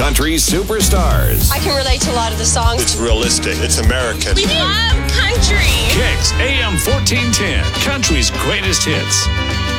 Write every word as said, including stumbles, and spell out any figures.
country superstars. I can relate to a lot of the songs. It's realistic. It's American. We love country. Kicks A M fourteen ten, country's greatest hits.